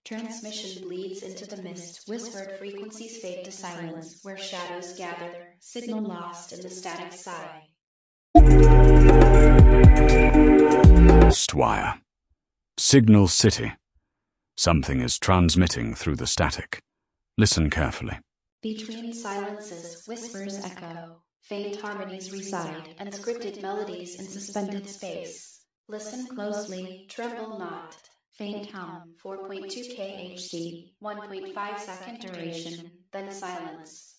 Transmission bleeds into the mist, whispered frequencies fade to silence, where shadows gather, signal lost in the static sigh. Stwire. Signal City. Something is transmitting through the static. Listen carefully. Between silences, whispers echo, faint harmonies reside, and scripted melodies in suspended space. Listen closely, tremble not. Faint hum, 4.2 kHz, 1.5 second duration, then silence.